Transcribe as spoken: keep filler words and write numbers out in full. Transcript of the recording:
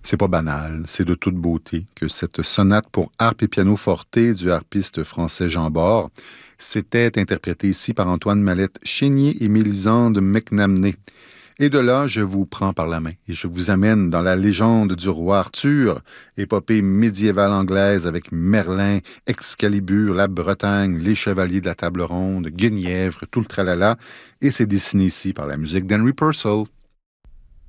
C'est pas banal, c'est de toute beauté que cette sonate pour harpe et piano forte du harpiste français Jean Bord s'était interprétée ici par Antoine Mallette-Chénier et Mélisande McNamee. Et de là, je vous prends par la main et je vous amène dans la légende du roi Arthur, épopée médiévale anglaise avec Merlin, Excalibur, la Bretagne, les chevaliers de la table ronde, Guenièvre, tout le tralala, et c'est dessiné ici par la musique d'Henry Purcell.